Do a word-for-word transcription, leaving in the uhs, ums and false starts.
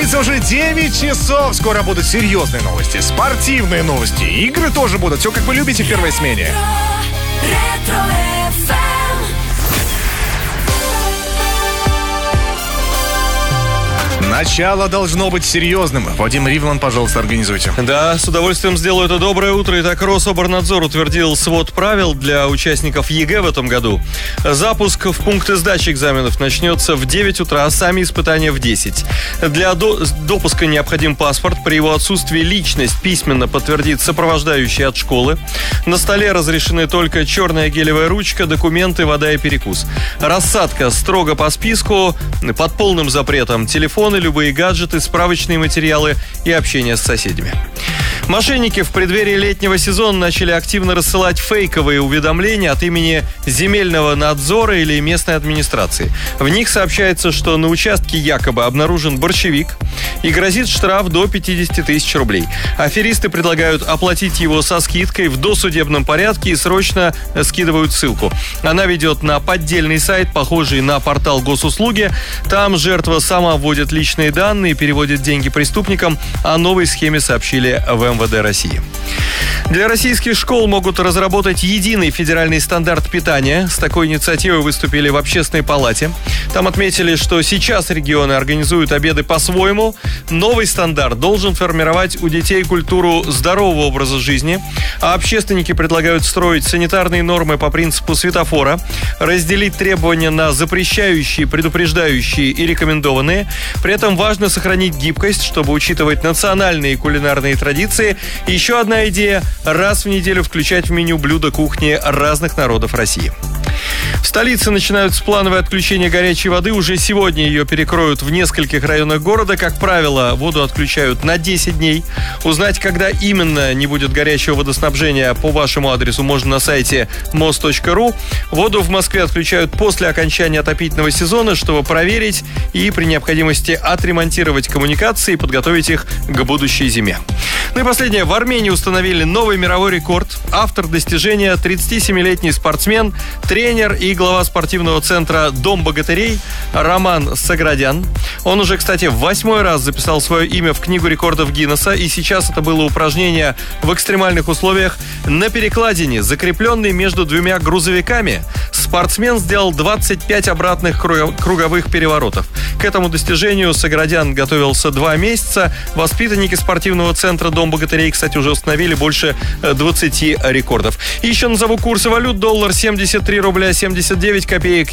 становится уже девять часов. Скоро будут серьезные новости, спортивные новости. Игры тоже будут. Все, как вы любите в первой смене. Начало должно быть серьезным. Вадим Ривман, пожалуйста, организуйте. Да, с удовольствием сделаю это. Доброе утро. Итак, Рособорнадзор утвердил свод правил для участников ЕГЭ в этом году. Запуск в пункты сдачи экзаменов начнется в девять утра, а сами испытания в десять. Для до- допуска необходим паспорт. При его отсутствии личность письменно подтвердит сопровождающий от школы. На столе разрешены только черная гелевая ручка, документы, вода и перекус. Рассадка строго по списку, под полным запретом телефоны, любые гаджеты, справочные материалы и общение с соседями. Мошенники в преддверии летнего сезона начали активно рассылать фейковые уведомления от имени земельного надзора или местной администрации. В них сообщается, что на участке якобы обнаружен борщевик и грозит штраф до пятьдесят тысяч рублей. Аферисты предлагают оплатить его со скидкой в досудебном порядке и срочно скидывают ссылку. Она ведет на поддельный сайт, похожий на портал госуслуги. Там жертва сама вводит личные данные, переводит деньги преступникам. О новой схеме сообщили в эм вэ дэ России. Для российских школ могут разработать единый федеральный стандарт питания. С такой инициативой выступили в Общественной палате. Там отметили, что сейчас регионы организуют обеды по-своему. Новый стандарт должен формировать у детей культуру здорового образа жизни. А общественники предлагают строить санитарные нормы по принципу светофора, разделить требования на запрещающие, предупреждающие и рекомендованные. При этом важно сохранить гибкость, чтобы учитывать национальные кулинарные традиции. И еще одна идея – раз в неделю включать в меню блюда кухни разных народов России. В столице начинаются плановые отключения горячей воды. Уже сегодня ее перекроют в нескольких районах города. Как правило, воду отключают на десять дней. Узнать, когда именно не будет горячего водоснабжения, по вашему адресу можно на сайте мос точка ру. Воду в Москве отключают после окончания отопительного сезона, чтобы проверить и при необходимости отремонтировать коммуникации и подготовить их к будущей зиме. Ну и последнее. В Армении установили новый мировой рекорд. Автор достижения – тридцатисемилетний спортсмен, тренер и глава спортивного центра «Дом богатырей» Роман Саградян. Он уже, кстати, в восьмой раз записал свое имя в Книгу рекордов Гиннесса, и сейчас это было упражнение в экстремальных условиях. На перекладине, закрепленной между двумя грузовиками, спортсмен сделал двадцать пять обратных круговых переворотов. К этому достижению Саградян готовился два месяца. Воспитанники спортивного центра «Дом богатырей», кстати, уже установили больше двадцати рекордов. И еще назову курсы валют. Доллар семьдесят три рубля семьдесят девять копеек.